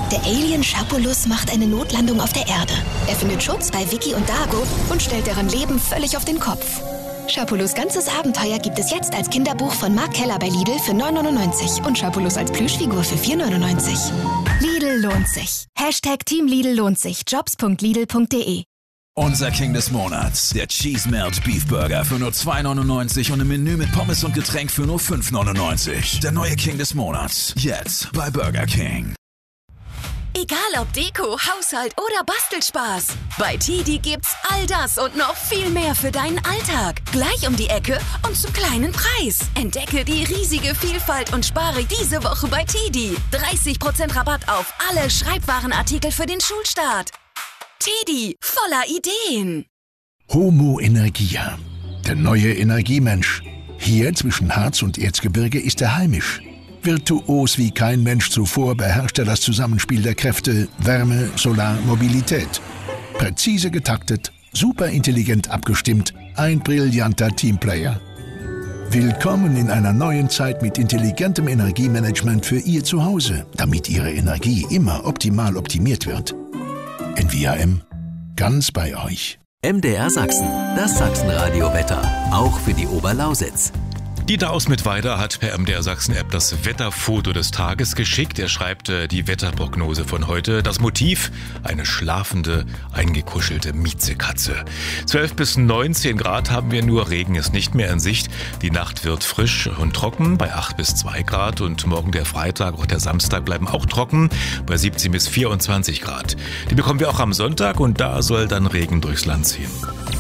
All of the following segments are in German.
Der Alien Schapulus macht eine Notlandung auf der Erde. Er findet Schutz bei Vicky und Dago und stellt deren Leben völlig auf den Kopf. Schapulus' ganzes Abenteuer gibt es jetzt als Kinderbuch von Mark Keller bei Lidl für 9,99 und Schapulus als Plüschfigur für 4,99. Lidl lohnt sich. Team Lidl lohnt sich. Jobs.lidl.de. Unser King des Monats, der Cheese Melt Beef Burger für nur 2,99 und ein Menü mit Pommes und Getränk für nur 5,99. Der neue King des Monats, jetzt bei Burger King. Egal ob Deko, Haushalt oder Bastelspaß. Bei TiDi gibt's all das und noch viel mehr für deinen Alltag. Gleich um die Ecke und zum kleinen Preis. Entdecke die riesige Vielfalt und spare diese Woche bei TiDi. 30% Rabatt auf alle Schreibwarenartikel für den Schulstart. TiDi, voller Ideen. Homo Energia, der neue Energiemensch. Hier zwischen Harz und Erzgebirge ist er heimisch. Virtuos wie kein Mensch zuvor beherrscht er das Zusammenspiel der Kräfte Wärme, Solar, Mobilität. Präzise getaktet, superintelligent abgestimmt, ein brillanter Teamplayer. Willkommen in einer neuen Zeit mit intelligentem Energiemanagement für Ihr Zuhause, damit Ihre Energie immer optimal optimiert wird. NVAM, ganz bei euch. MDR Sachsen, das Sachsenradio-Wetter, auch für die Oberlausitz. Dieter aus Mittweida hat per MDR Sachsen-App das Wetterfoto des Tages geschickt. Er schreibt die Wetterprognose von heute. Das Motiv: eine schlafende, eingekuschelte Miezekatze. 12 bis 19 Grad haben wir nur, Regen ist nicht mehr in Sicht. Die Nacht wird frisch und trocken bei 8 bis 2 Grad und morgen der Freitag, auch der Samstag bleiben auch trocken bei 17 bis 24 Grad. Die bekommen wir auch am Sonntag und da soll dann Regen durchs Land ziehen.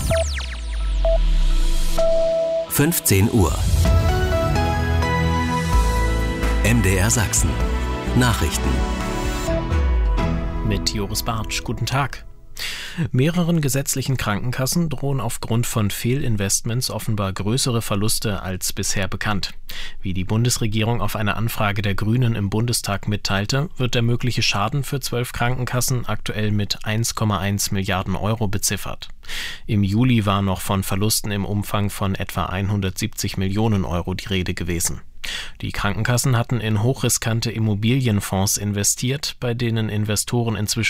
15 Uhr. MDR Sachsen. Nachrichten. Mit Joris Bartsch. Guten Tag. Mehreren gesetzlichen Krankenkassen drohen aufgrund von Fehlinvestments offenbar größere Verluste als bisher bekannt. Wie die Bundesregierung auf eine Anfrage der Grünen im Bundestag mitteilte, wird der mögliche Schaden für 12 Krankenkassen aktuell mit 1,1 Milliarden Euro beziffert. Im Juli war noch von Verlusten im Umfang von etwa 170 Millionen Euro die Rede gewesen. Die Krankenkassen hatten in hochriskante Immobilienfonds investiert, bei denen Investoren inzwischen